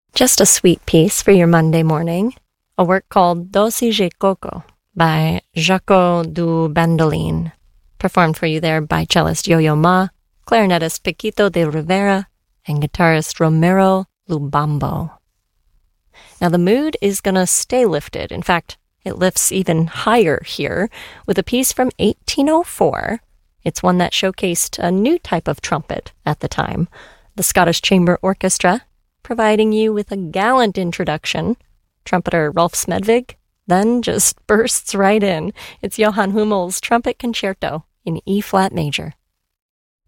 Just a sweet piece for your Monday morning, a work called Dosi Je Coco by Jaco du Bandolin, performed for you there by cellist Yo-Yo Ma, clarinetist Paquito de Rivera, and guitarist Romero Lubambo. Now the mood is going to stay lifted. In fact, it lifts even higher here with a piece from 1804. It's one that showcased a new type of trumpet at the time, the Scottish Chamber Orchestra, providing you with a gallant introduction. Trumpeter Rolf Smedvig then just bursts right in. It's Johann Hummel's Trumpet Concerto in E-flat major.